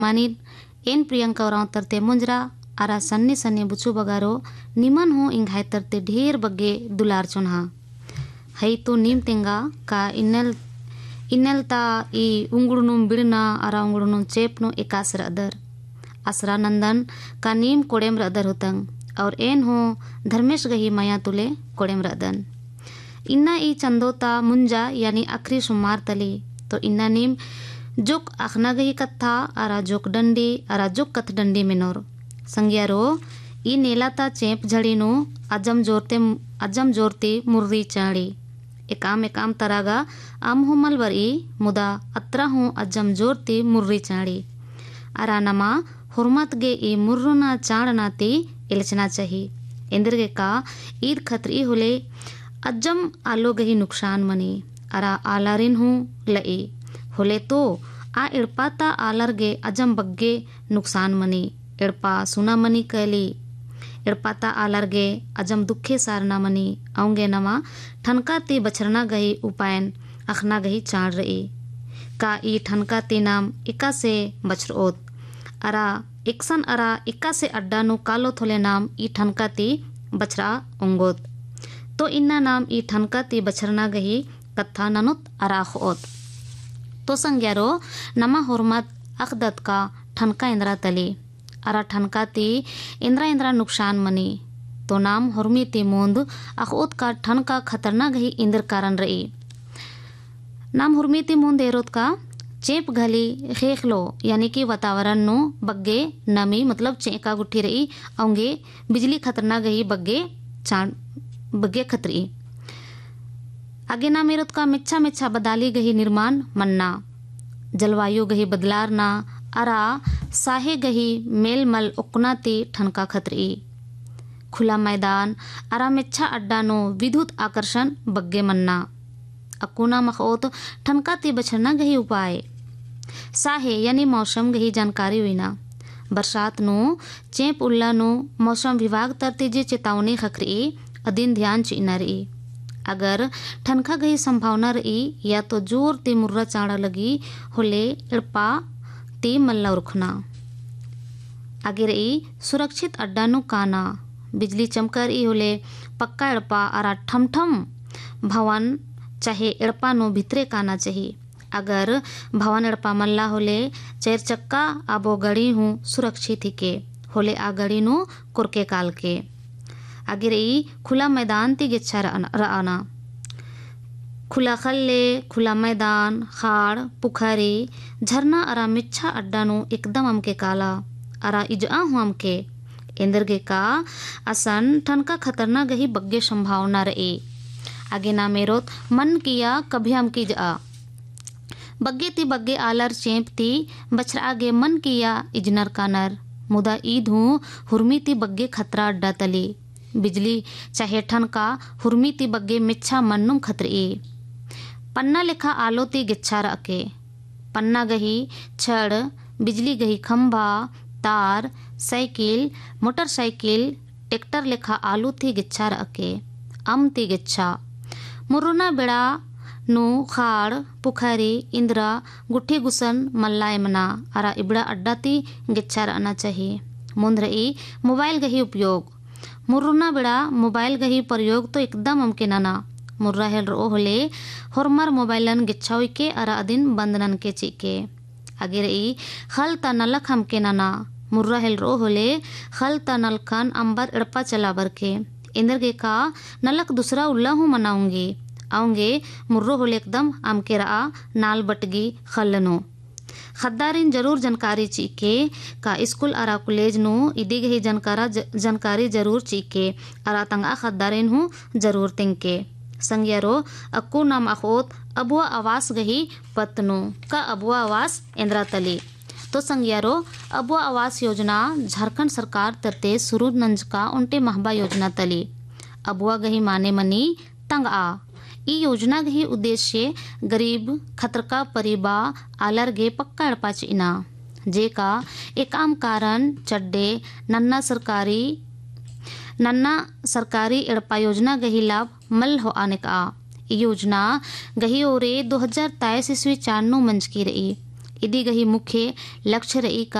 मानी एन प्रियंका वराव तरते मुंजरा आरा सन्नी सन्नी बुचू बगारो निमन हो इंघाय तरते ढेर बग्गे दुलार चुनहा हई तो नीम तेंगा का इन्नलता ई उंगुड़नुम बिड़ना आरा उंगुड़नुम चेपनो एकासर अदर असरा नंदन का नीम कोड़ेम रदर होतंग और एन हो धर्मेश गही माया तुले कोड़ेम रदन इन्ना ई चंदोता मुंजा यानी आखरी सुमार तली तो इन्ना नीम जोक आखना गही कत्था आरा जोक डंडी आरा जोक कथ डंडी मिनोर संग्यारो ई नेलाता चेप झड़ीनु अजम जोरती मुर्री चाड़ी एकाम तरागा आम हो मलवर ई मुदा अत्रा हूँ अजम जोरती मुर्री चाड़ी आरा नमा हुरमत गे ई मुर्रुना चाड़नाती इलचना चाही इंद्रगे का ईद खतरी होले अजम आलो गही नुकसान मनी आरा आलारिन हूँ लई होले तो आ इड़पाता आलर गे अजम बग्गे नुकसान मनी इड़पा सुना मनी कैली इड़पाता आलर गे अजम दुखे सारना मनी आऊंगे नमा ठनका ती बछरना गही उपायन अखना गही चाड़ रही का ई ठनका ती नाम इका से बछर ओत अरा इक्सन अरा इक्का से अड्डा नु कालो थोले नाम ई ठनका ती बछरा उंगोत तो इन्ना नाम ई ठनका ती बछरना गही कत्था ननुत अराख ओत तो संग्यारो नमा हुरमत अखदत का ठनका इंद्रा तली अरा ठनका ती इंद्रा नुकसान मनी तो नाम हुरमी ती मूंद अखोत का ठनका खतरना गही इंद्र कारण रही नाम हुरमी ती मूंद एरोत का चेप घली खेखलो यानी कि वातावरण नु बग्गे नमी मतलब चेका गुट्ठी रही औंगे बिजली खतरना गही बग्गे खतरी आगे ना मेरुत का मिच्छा बदाली गही निर्माण मन्ना जलवायु गही बदलार ना अरा साहे गही मेल मल उकना ती ठनका खतरी खुला मैदान अरा मिच्छा अड्डा नो विद्युत आकर्षण बग्गे मन्ना अकुना मखोत ठनका ती बछरना गही उपाय साहे यानी मौसम गही जानकारी हुई ना बरसात नो चेप उल्ला नो मौसम विभाग तरती जे चेतावनी खखरी अधीन ध्यान चिन्ह रही अगर ठनका गही संभावना रही या तो जोर ते मुर्रा चाड़ा लगी होले इड़पा ते मल्ला रुखना आगे रही सुरक्षित अड्डा नु काना बिजली चमकर ई होले पक्का इड़पा आरा ठमठम भवन चाहे इड़पा नो भितरे काना चाहिए अगर भवन इड़पा मल्ला होले चेर चक्का आबो गड़ी हूँ सुरक्षित ही के होले आ गड़ी नु कुरके काल के आगे रही खुला मैदान ती गिच्छा रआना खुला खल्ले खुला मैदान खाड़ पुखारी झरना अरा मिच्छा अड्डा नु एकदम हमके काला अरा इजा हूँ हमके इंद्रगे का असन ठनका खतरना गही बग्गे संभावना रही आगे ना मेरोत मन किया कभी हम की जा बग्गे ती बग्गे आलर चेप ती बछरा आगे मन किया इजनर कानर मुदा ईद हूँ हुरमी ती बग्गे खतरा अड्डा तली बिजली चाहे ठनका हुरमी ती बग्गे मिच्छा मन्नुम खतरी पन्ना लिखा आलो ती गिच्छा रखे पन्ना गही छड़ बिजली गही खंभा तार साइकिल मोटरसाइकिल ट्रैक्टर लिखा आलू थी गिच्छा रखे अम ती गिच्छा मुरुना बेड़ा नु खाड़ पुखारी इंद्रा गुट्ठी गुसन मल्ला एमना अरा इबड़ा अड्डा ती गिच्छा रहना चाहिए मुंद रही मोबाइल गही उपयोग मुर्रुना बेड़ा मोबाइल गही प्रयोग तो एकदम मुमकिन ना मुर्रा हेल रो होले होरमर मोबाइलन गिच्छावी के अरा अदिन बंदनन के चीके आगे रही खल ता नलक हमके ना मुर्रा हेल रो होले खल ता नलखन अंबर इड़पा चला बर के इंद्र के का नलक दूसरा उल्ला हूँ मनाऊंगी आऊंगे मुर्रो होले एकदम आमके रहा नाल बटगी खल्लनो खद्दारिन जरूर जानकारी चीके का स्कूल अरा कॉलेज नु इदी गही जानकारी जरूर चीके अरा तंगा खद्दारिन हूँ जरूर तिंके संग्यारो अक्कू नाम अखोत अबुआ आवास गही पत्नो का अबुआ आवास इंद्रा तली तो संग्यारो अबुआ आवास योजना झारखंड सरकार तरते शुरू नंज का उनटे महबा योजना तली अबुआ गही माने मनी तंग आ ई योजना गही उद्देश्य गरीब खतरका परिबा आलर गे पक्का अड़पाच इना जे का एकाम कारण चड्डे नन्ना सरकारी एड़पा योजना गही लाभ मल हो आने का योजना गही ओरे 2023 ईस्वी 4 मंच की रही इदी गही मुख्य लक्ष्य रही